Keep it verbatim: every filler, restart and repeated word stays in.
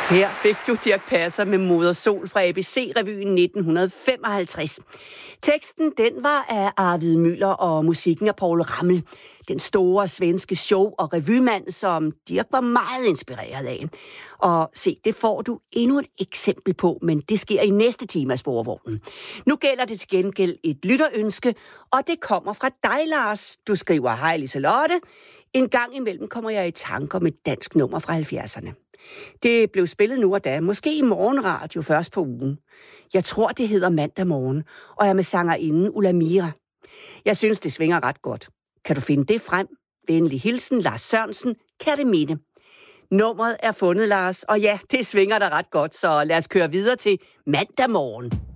Her fik du Dirch Passer med Moder Sol fra A B C-revyen nitten femoghalvtreds. Teksten den var af Arvid Müller og musikken af Poul Ramel, den store svenske show- og revymand, som Dirch var meget inspireret af. Og se, det får du endnu et eksempel på, men det sker i næste time af Sporvognen. Nu gælder det til gengæld et lytterønske, og det kommer fra dig, Lars. Du skriver, hej Liselotte. En gang imellem kommer jeg i tanker med dansk nummer fra halvfjerdserne. Det blev spillet nu og da, måske i morgenradio først på ugen. Jeg tror, det hedder Mandag Morgen, og er med sangerinden Ulla Mira. Jeg synes, det svinger ret godt. Kan du finde det frem? Venlig hilsen, Lars Sørensen, Kerteminde. Nummeret er fundet, Lars, og ja, det svinger da ret godt, så lad os køre videre til Mandag Morgen.